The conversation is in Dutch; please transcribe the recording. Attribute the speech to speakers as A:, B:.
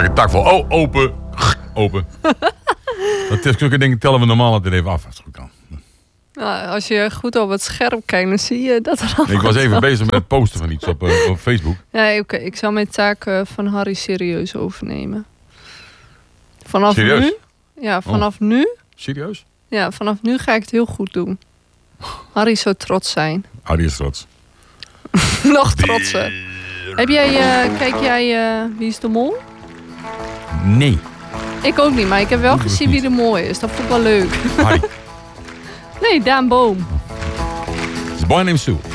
A: zeggen, tak vol. Oh, open. Open. Dat is zulke dingen tellen we normaal altijd even af. Als het goed kan.
B: Nou, als je goed op het scherm kijkt, dan zie je dat er al.
A: Ik was even bezig met het posten van iets op Facebook.
B: Ja, oké. Ik zal mijn taak van Harry serieus overnemen. Vanaf
A: Serieus?
B: nu? Ja, vanaf nu?
A: Serieus?
B: Ja, vanaf nu ga ik het heel goed doen. Harry zou trots zijn.
A: Harry is trots.
B: Nog trotser. Kijk jij Wie is de Mol?
A: Nee.
B: Ik ook niet, maar ik heb wel gezien wie de mol is. Dat vond ik wel leuk.
A: Harry.
B: Nee, Daan Boom.
A: It's a boy named Sue.